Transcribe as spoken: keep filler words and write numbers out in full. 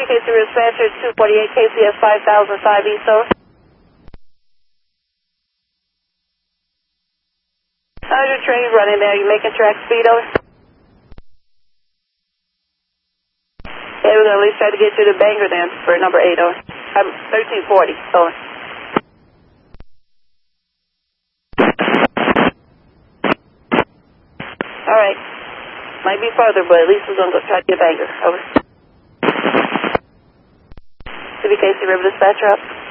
B K C River Dispatcher, two forty-eight K C S five thousand five East, over. How's your train running there? You making track speed, over? Yeah, we're going to at least try to get you to Bangor then for number eight, over. I'm thirteen forty, over. All right. Might be farther, but at least we're going to go try to get Bangor, over. C B K C River Dispatcher up.